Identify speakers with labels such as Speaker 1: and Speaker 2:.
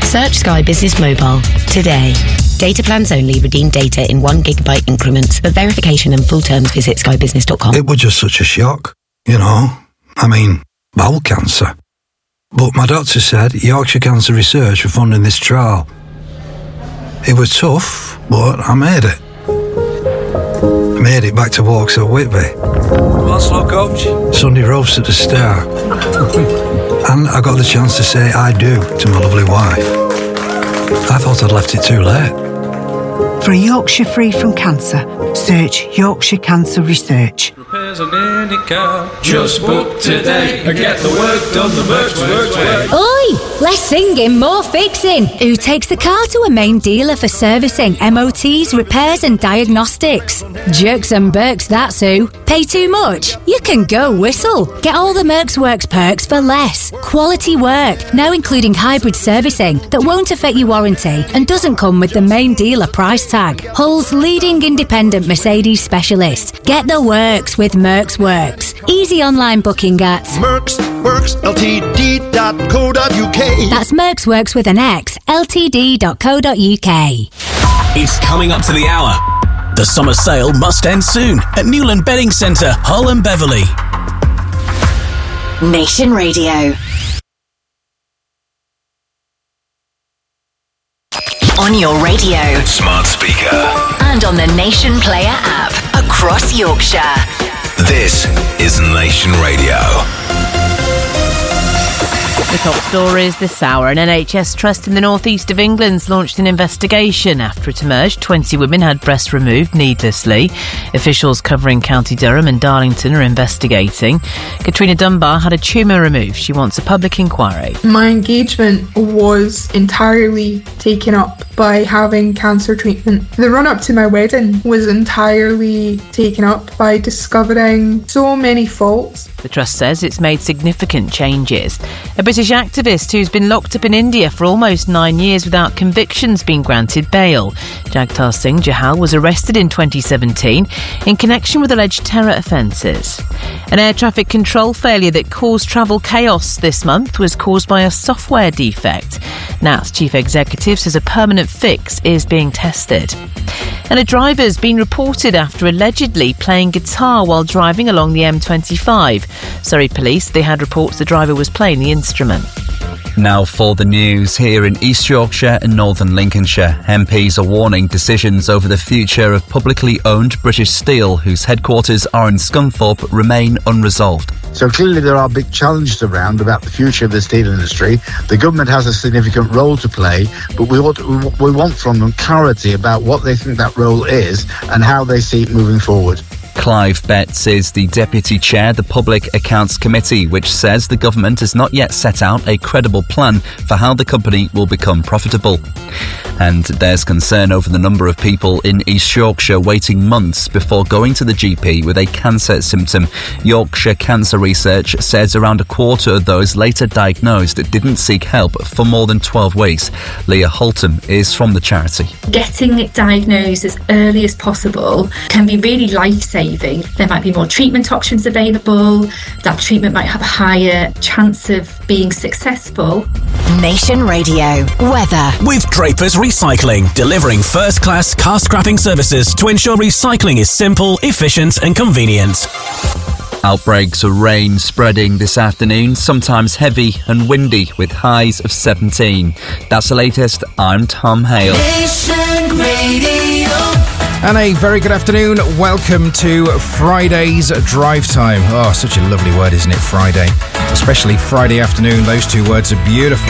Speaker 1: Search Sky Business Mobile today. Data plans only. Redeem data in 1 gigabyte increments. For verification and full terms, visit skybusiness.com.
Speaker 2: It was just such a shock, you know. I mean, bowel cancer. But my doctor said Yorkshire Cancer Research were funding this trial. It was tough, but I made it. I made it back to walks at Whitby.
Speaker 3: What's up, coach?
Speaker 2: Sunday roast at the Star. And I got the chance to say I do to my lovely wife. I thought I'd left it too late.
Speaker 4: For a Yorkshire free from cancer, search Yorkshire Cancer Research.
Speaker 3: Repairs on any car. Just book today and get the work done the Mercs way.
Speaker 5: Oi! Less singing, more fixing. Who takes the car to a main dealer for servicing, MOTs, repairs and diagnostics? Jerks and Berks, that's who. Pay too much? You can go whistle. Get all the Mercs Works perks for less. Quality work, now including hybrid servicing that won't affect your warranty and doesn't come with the main dealer price tag. Hull's leading independent Mercedes specialist. Get the works with Mercs Works. Easy online booking at
Speaker 6: mercsworksltd.co.uk.
Speaker 5: That's Mercs Works with an X, ltd.co.uk.
Speaker 7: It's coming up to the hour. The summer sale must end soon at Newland Bedding Centre, Hull and Beverley.
Speaker 8: Nation Radio. On your radio,
Speaker 9: smart speaker,
Speaker 8: and on the Nation Player app across Yorkshire.
Speaker 9: This is Nation Radio.
Speaker 10: The top stories this hour. An NHS trust in the northeast of England's launched an investigation after it emerged 20 women had breasts removed needlessly. Officials covering County Durham and Darlington are investigating. Katrina Dunbar had a tumour removed. She wants a public inquiry.
Speaker 11: My engagement was entirely taken up by having cancer treatment. The run-up to my wedding was entirely taken up by discovering so many faults.
Speaker 10: The trust says it's made significant changes. A British activist who's been locked up in India for almost 9 years without convictions been granted bail. Jagtar Singh Jahal was arrested in 2017 in connection with alleged terror offences. An air traffic control failure that caused travel chaos this month was caused by a software defect. NAT's chief executive says a permanent fix is being tested. And a driver's been reported after allegedly playing guitar while driving along the M25. Surrey police, they had reports the driver was playing the instrument.
Speaker 12: Now for the news. Here in East Yorkshire and Northern Lincolnshire, MPs are warning decisions over the future of publicly owned British Steel, whose headquarters are in Scunthorpe, remain unresolved.
Speaker 13: So clearly there are big challenges around about the future of the steel industry. The government has a significant role to play, but we want from them clarity about what they think that role is and how they see it moving forward.
Speaker 12: Clive Betts is the Deputy Chair of the Public Accounts Committee, which says the government has not yet set out a credible plan for how the company will become profitable. And there's concern over the number of people in East Yorkshire waiting months before going to the GP with a cancer symptom. Yorkshire Cancer Research says around a quarter of those later diagnosed didn't seek help for more than 12 weeks. Leah Holton is from the charity.
Speaker 14: Getting it diagnosed as early as possible can be really life-saving. There might be more treatment options available. That treatment might have a higher chance of being successful.
Speaker 8: Nation Radio. Weather.
Speaker 7: With Draper's Recycling, delivering first-class car scrapping services to ensure recycling is simple, efficient and convenient.
Speaker 12: Outbreaks of rain spreading this afternoon, sometimes heavy and windy with highs of 17. That's the latest. I'm Tom Hale.
Speaker 15: Nation Radio.
Speaker 16: And a very good afternoon. Welcome to Friday's Drive Time. Oh, such a lovely word, isn't it, Friday? Especially Friday afternoon. Those two words are beautiful.